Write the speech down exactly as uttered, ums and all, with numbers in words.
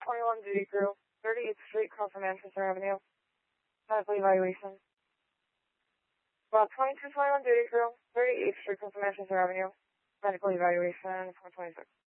twenty-one duty crew, thirty-eighth Street, across from Manchester Avenue. Medical evaluation. About twenty-two twenty-one duty crew, thirty-eighth Street, across from Manchester Avenue. Medical evaluation, four twenty-six.